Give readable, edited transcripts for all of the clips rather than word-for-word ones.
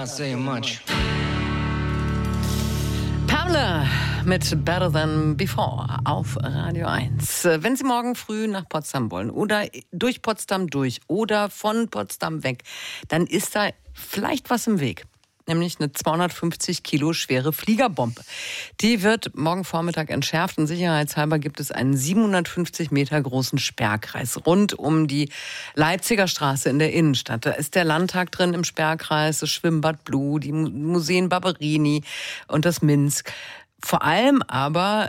not saying much. Pamela mit Better Than Before auf Radio 1. Wenn Sie morgen früh nach Potsdam wollen oder durch Potsdam durch oder von Potsdam weg, dann ist da vielleicht was im Weg. Nämlich eine 250 Kilo schwere Fliegerbombe. Die wird morgen Vormittag entschärft und sicherheitshalber gibt es einen 750 Meter großen Sperrkreis rund um die Leipziger Straße in der Innenstadt. Da ist der Landtag drin im Sperrkreis, das Schwimmbad Blue, die Museen Barberini und das Minsk. Vor allem aber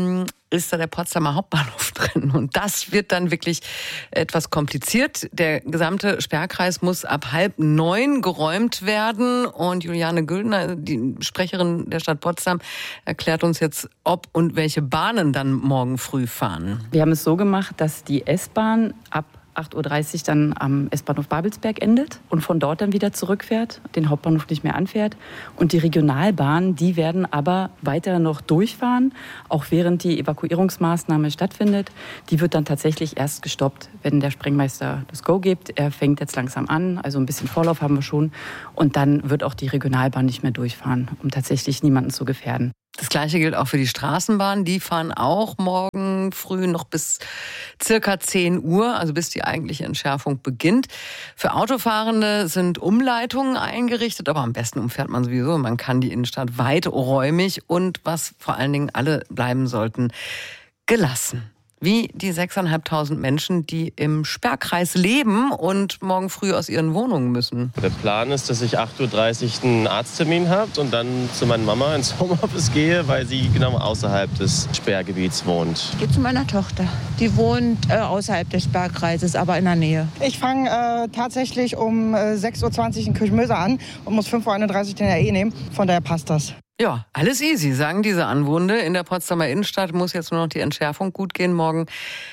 ist da der Potsdamer Hauptbahnhof drin. Und das wird dann wirklich etwas kompliziert. Der gesamte Sperrkreis muss ab 8:30 geräumt werden. Und Juliane Güldner, die Sprecherin der Stadt Potsdam, erklärt uns jetzt, ob und welche Bahnen dann morgen früh fahren. Wir haben es so gemacht, dass die S-Bahn ab 8:30 Uhr dann am S-Bahnhof Babelsberg endet und von dort dann wieder zurückfährt, den Hauptbahnhof nicht mehr anfährt. Und die Regionalbahnen, die werden aber weiter noch durchfahren, auch während die Evakuierungsmaßnahme stattfindet. Die wird dann tatsächlich erst gestoppt, wenn der Sprengmeister das Go gibt. Er fängt jetzt langsam an, also ein bisschen Vorlauf haben wir schon. Und dann wird auch die Regionalbahn nicht mehr durchfahren, um tatsächlich niemanden zu gefährden. Das Gleiche gilt auch für die Straßenbahnen. Die fahren auch morgen früh noch bis circa 10 Uhr, also bis die eigentliche Entschärfung beginnt. Für Autofahrende sind Umleitungen eingerichtet, aber am besten umfährt man sowieso. Man kann die Innenstadt weiträumig und was vor allen Dingen alle bleiben sollten, gelassen. Wie die 6.500 Menschen, die im Sperrkreis leben und morgen früh aus ihren Wohnungen müssen. Der Plan ist, dass ich 8:30 Uhr einen Arzttermin habe und dann zu meiner Mama ins Homeoffice gehe, weil sie genau außerhalb des Sperrgebiets wohnt. Ich gehe zu meiner Tochter. Die wohnt außerhalb des Sperrkreises, aber in der Nähe. Ich fange tatsächlich um 6:20 Uhr in Kirchmöser an und muss 5:31 Uhr den RE nehmen. Von daher passt das. Ja, alles easy, sagen diese Anwohner. In der Potsdamer Innenstadt muss jetzt nur noch die Entschärfung gut gehen morgen.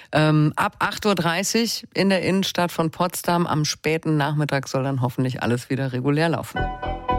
Ab 8:30 Uhr in der Innenstadt von Potsdam am späten Nachmittag soll dann hoffentlich alles wieder regulär laufen.